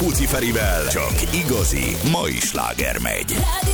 Puci Ferivel csak igazi mai sláger megy.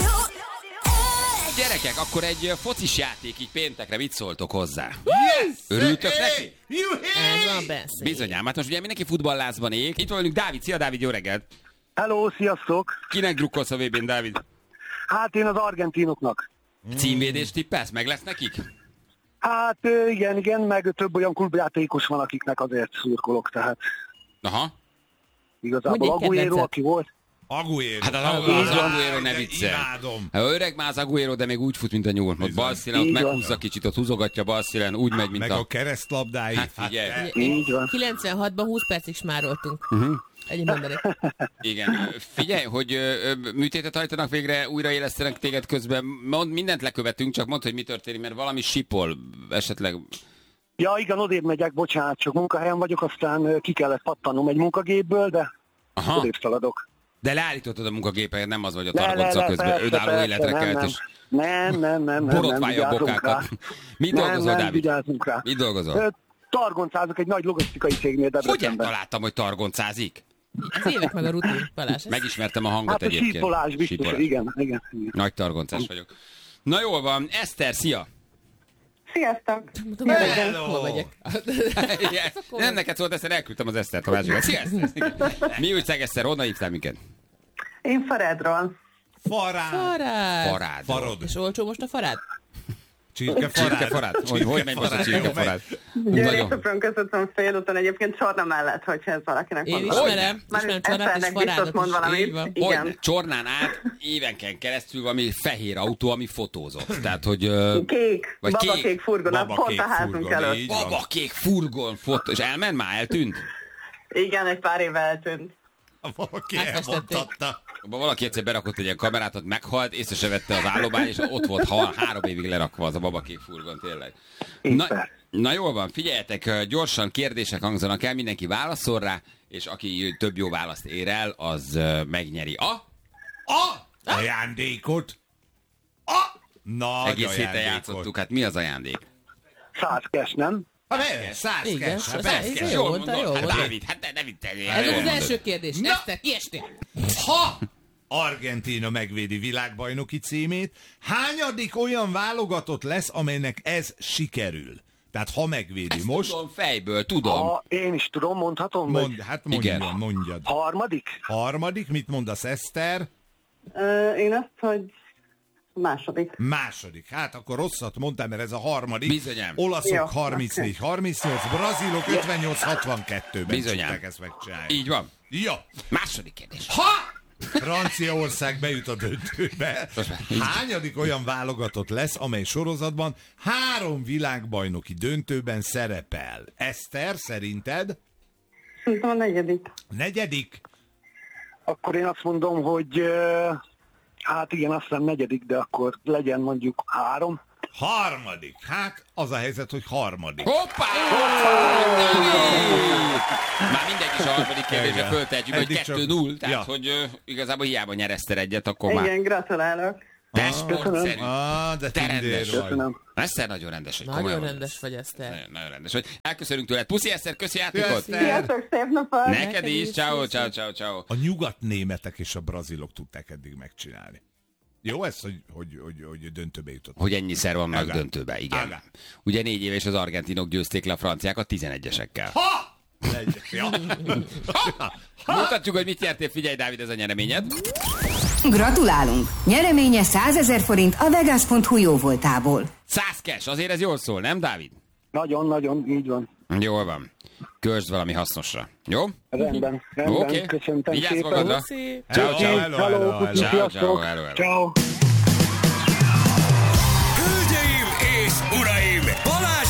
Gyerekek, akkor egy focis játék így péntekre, mit szóltok hozzá? Yes! Örültök neki? Ez a beszéd. Bizonyám, hát most ugye mindenki futballlázban ég. Itt vagyunk Dávid, szia Dávid, jó reggelt! Hello, sziasztok! Kinek drukkolsz a VB-n, Dávid? Hát én az argentinoknak. Címvédést tippelsz? Meg lesz nekik? Hát igen, meg több olyan klubjátékos van, akiknek azért szurkolok, tehát Aha. igazából Mondj egy Agüero, kedvencet. aki volt. Aguero. Hát az Agüero ne de viccelj. Imádom. Hát öreg már az Agüero, de még úgy fut, mint a nyúl. Ott bal színen, ott Így van. meghúzza kicsit, ott húzogatja bal színen, úgy megy, mint Meg a keresztlabdáit. Hát figyelj. Így van. 96-ban 20 percig smároltunk. Egyébként mondanék. Igen. Figyelj, hogy műtétet hajtanak végre, újraélesztenek téged közben. Mindent lekövetünk, csak mondd, hogy mi történik, mert valami sipol esetleg. Ja, igen, odébb megyek, bocsánat, csak munkahelyen vagyok, aztán ki kellett pattanom egy munkagépből, de Aha. odébb szaladok. De leállítottad a munkagépet, nem az vagy a Le, targonca közben, persze, önálló persze, életre kelt, és Nem, borotválja a vigyázzunk bokákat. rá. Mit dolgozol, nem, Dávid? vigyázzunk rá. Mit dolgozol? Targoncázok egy nagy logisztikai cégnél Hogy Debrecenben. eltaláltam, hogy targoncázik? Ez évek meg a rutin, Balázs. Megismertem a hangot Hát a egyébként. sípolás biztos, Sípolás. igen. Nagy targoncás vagyok. Na jól van, Eszter, szia! Sziasztok! Hol vagyok? Nem neked szólt, Eszter, elküldtem az Esztert a másikat. Szia, Eszter! Mi újság, Eszter, honnan hívtál minket? Én Faredról. Farád. Farád. Farod. És olcsó most a farád? Csirkefarád. Hogy megy most a csirkefarád? Győri-Sopron között van félúton, egyébként Csorna mellett, hogyha ez valakinek Én mond valamit. ismerem Már Csornát és Eszternek biztos Farádot mond is. valamit. Így van. Igen. Hogy Csornán át évenken keresztül valami fehér autó, ami fotózott. Tehát, hogy... Kék, Vagy babakék furgon, Babakék pont a házunk furgon, előtt. így van. Babakék furgon fotó. És elment már? Eltűnt? Igen, egy pár éve eltűnt. Valaki Megfestették. elmondhatta. Valaki egyszer berakott egy ilyen kamerát, ott meghalt, észre se vette az állomás, és ott volt 3 évig lerakva az a babakék furgon, tényleg. Na jól van, figyeljetek, gyorsan kérdések hangzanak el, mindenki válaszol rá, és aki több jó választ ér el, az megnyeri Ajándékot. Nagy egész héten ajándékot. játszottuk, hát mi az ajándék? 100 cash, nem? Ha persze, 100 Igen, cash, az- persze. ez jó mondta, jó Hát mondta. Dávid, hát ne viccelj. Ez az első kérdés. Na. Eszter, kiestél. Ha Argentína megvédi világbajnoki címét, hányadik olyan válogatott lesz, amelynek ez sikerül? Tehát ha megvédi Ezt most, tudom fejből, tudom. Én is tudom, mondhatom, vagy Igen. mondjad. harmadik? Harmadik, mit mondasz, Eszter? Én azt, hogy második. Hát akkor rosszat mondtam, mert ez a harmadik. Bizonyám. Olaszok Jó, 34-38, brazilok 58-62-ben Bizonyám. tudták ezt megcsinálni. Így van. Ja. Második kérdés. Franciaország bejut a döntőbe. Hányadik olyan válogatott lesz, amely sorozatban 3 világbajnoki döntőben szerepel? Eszter, szerinted? Szerintem a Negyedik? Akkor én azt mondom, hogy hát igen, azt hiszem negyedik, de akkor legyen mondjuk 3. Harmadik. Hát az a helyzet, hogy harmadik. Hoppá! Már mindegy is a harmadik kérdésre Igen. föltehetjük, hogy Eddig csak- 2-0, tehát Ja. hogy igazából hiába nyer Eszter egyet, akkor már... Igen, gratulálok. De Köszönöm. sportszerű. De Te rendes. tündér vagy. Köszönöm. Eszter nagyon rendes vagy. Nagyon komolyan rendes vagy, Eszter. Nagyon rendes vagy. Elköszönünk tőled. Puszi Eszter, köszi játékot! Eszter. Sziasztok, szép napot! Neked is, ciao, ciao, ciao, ciao. A nyugatnémetek és a brazilok tudták eddig megcsinálni. Jó ez, hogy döntőbe jutott. Hogy ennyiszer van meg Aga. döntőbe, igen. Aga. Ugye 4 éves az argentinok győzték le a franciákat 11-esekkel. Ha! Ja. Mutatjuk, hogy mit nyertél, figyelj Dávid, ez a nyereményed. Gratulálunk! Nyereménye 100 000 forint a Vegas.hu jóvoltából. 100 cash, azért ez jól szól, nem Dávid? Nagyon, így van. Jól van. Költsd valami hasznosra. Jó? Rendben, Oké. köszöntem Vigyázz szépen. magadra. Puszi. Ciao, ciao. Hello, Hello, hello, puci, hello. Ciao, ciao, sziasztok. hello, hello. Ciao.